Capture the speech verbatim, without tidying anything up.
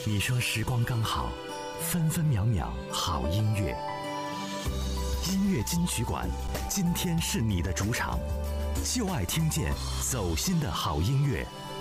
你说时光刚好，分分秒秒好音乐。音乐金曲馆，今天是你的主场，就爱听见走心的好音乐。